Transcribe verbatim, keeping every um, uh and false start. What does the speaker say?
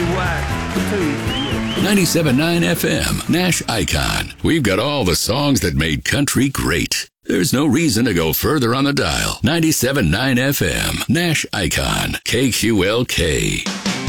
why. I'll tell you. ninety-seven point nine F M, Nash Icon. We've got all the songs that made country great. There's no reason to go further on the dial. ninety-seven point nine F M, Nash Icon, K Q L K.